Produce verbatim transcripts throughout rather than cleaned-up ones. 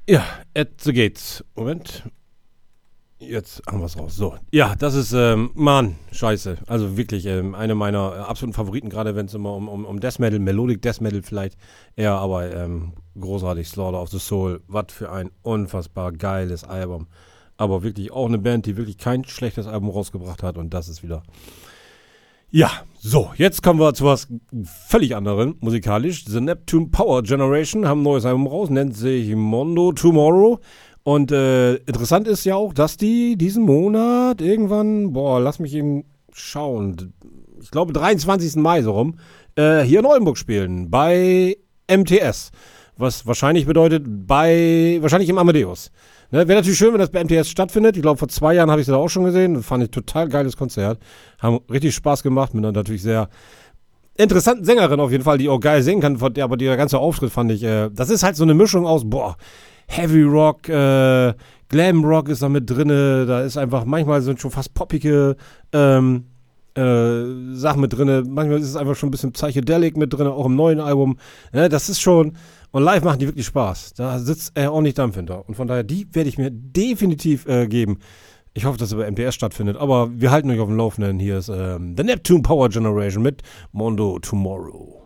Ja, jetzt so geht's. Moment. Jetzt haben wir es raus. So. Ja, das ist, ähm, Mann, scheiße. Also wirklich ähm, eine meiner äh, absoluten Favoriten, gerade wenn es immer um, um, um Death Metal, Melodic Death Metal vielleicht eher, aber ähm, großartig. Slaughter of the Soul. Was für ein unfassbar geiles Album. Aber wirklich auch eine Band, die wirklich kein schlechtes Album rausgebracht hat. Und das ist wieder... Ja, so, jetzt kommen wir zu was völlig anderem, musikalisch. The Neptune Power Generation haben ein neues Album raus, nennt sich Mondo Tomorrow. Und äh, interessant ist ja auch, dass die diesen Monat irgendwann, boah, lass mich eben schauen, ich glaube dreiundzwanzigsten Mai so rum, äh, hier in Oldenburg spielen, bei M T S. Was wahrscheinlich bedeutet, bei, wahrscheinlich im Amadeus. Ne, wäre natürlich schön, wenn das bei M T S stattfindet. Ich glaube, vor zwei Jahren habe ich sie da auch schon gesehen. Das fand ich total geiles Konzert. Haben richtig Spaß gemacht mit einer natürlich sehr interessanten Sängerin auf jeden Fall, die auch geil singen kann. Aber der ganze Auftritt fand ich, äh, das ist halt so eine Mischung aus, boah, Heavy Rock, äh, Glam Rock ist da mit drinne. Da ist einfach, manchmal sind schon fast poppige ähm, äh, Sachen mit drinne. Manchmal ist es einfach schon ein bisschen Psychedelic mit drinne, auch im neuen Album. Ne, das ist schon... Und live machen die wirklich Spaß. Da sitzt er auch nicht Dampf hinter. Und von daher, die werde ich mir definitiv äh, geben. Ich hoffe, dass es bei M T S stattfindet. Aber wir halten euch auf dem Laufenden. Hier ist ähm, The Neptune Power Generation mit Mondo Tomorrow.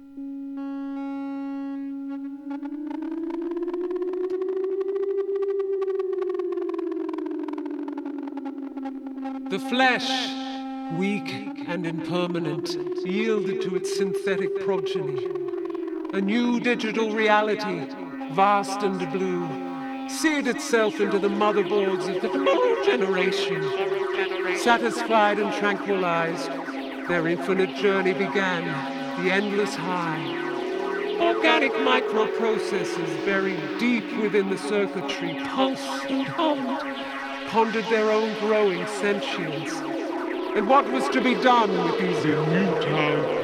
The flesh, weak and impermanent, yielded to its synthetic progeny. A new digital reality, vast and blue, seared itself into the motherboards of the tomorrow generation. Satisfied and tranquilized, their infinite journey began, the endless high. Organic microprocessors buried deep within the circuitry pulsed and hummed, pondered their own growing sentience. And what was to be done with these new time